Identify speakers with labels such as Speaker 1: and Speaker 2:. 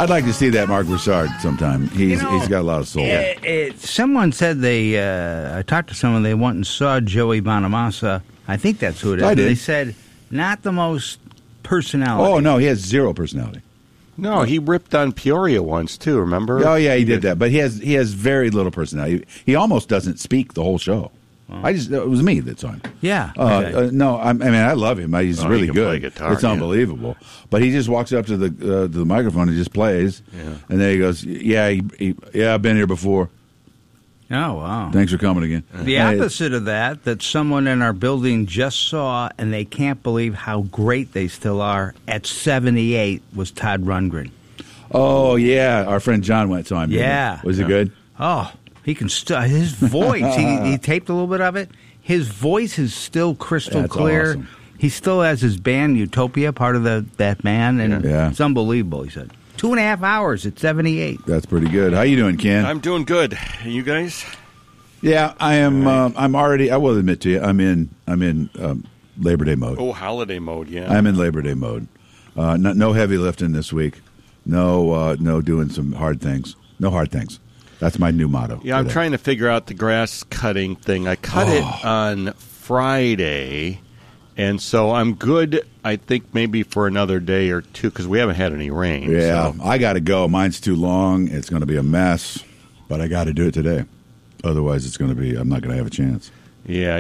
Speaker 1: I'd like to see that Mark Broussard sometime. He's got a lot of soul.
Speaker 2: Someone said I talked to someone, they went and saw Joey Bonamassa. I think that's who it is.
Speaker 1: I did.
Speaker 2: They said, not the most personality.
Speaker 1: Oh, no, he has zero personality.
Speaker 3: No, he ripped on Peoria once, too, remember?
Speaker 1: Oh, yeah, he did that. But he has very little personality. He almost doesn't speak the whole show. It was me that saw him.
Speaker 2: Yeah.
Speaker 1: No, I mean, I love him. He's really
Speaker 3: he can
Speaker 1: good.
Speaker 3: play guitar,
Speaker 1: It's unbelievable. But he just walks up to the microphone and just plays.
Speaker 3: Yeah.
Speaker 1: And then he goes, yeah, I've been here before.
Speaker 2: Oh, wow.
Speaker 1: Thanks for coming again.
Speaker 2: The opposite of that someone in our building just saw, and they can't believe how great they still are, at 78, was Todd Rundgren.
Speaker 1: Oh, yeah. Our friend John went to him.
Speaker 2: Yeah.
Speaker 1: Was it good?
Speaker 2: Oh, he can still, his voice, he taped a little bit of it. His voice is still crystal
Speaker 1: That's
Speaker 2: clear.
Speaker 1: awesome.
Speaker 2: He still has his band, Utopia, part of that band, and it's unbelievable, he said. 2.5 hours at 78.
Speaker 1: That's pretty good. How you doing, Ken?
Speaker 3: I'm doing good. You guys?
Speaker 1: Yeah, I am. I'm already. I will admit to you, I'm in Labor Day mode.
Speaker 3: Oh, holiday mode, yeah.
Speaker 1: I'm in Labor Day mode. No heavy lifting this week. No doing some hard things. No hard things. That's my new motto.
Speaker 3: Yeah, I'm trying to figure out the grass cutting thing. I cut it on Friday, and so I'm good, I think, maybe for another day or two, because we haven't had any rain.
Speaker 1: Yeah,
Speaker 3: so.
Speaker 1: I got to go. Mine's too long. It's going to be a mess, but I got to do it today. Otherwise, I'm not going to have a chance.
Speaker 3: Yeah,